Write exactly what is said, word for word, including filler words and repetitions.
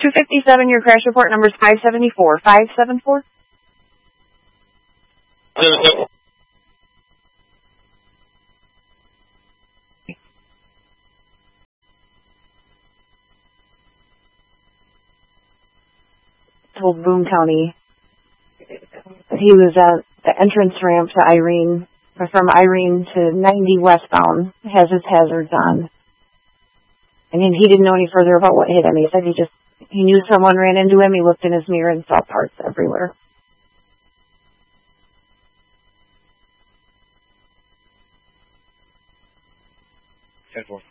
two fifty-seven, your crash report number is five seventy-four. five seventy-four? seven, Told Boone County that he was at the entrance ramp to Irene, or from Irene to ninety westbound, has his hazards on. And then he didn't know any further about what hit him. He said he just, he knew someone ran into him, he looked in his mirror and saw parts everywhere. ten four.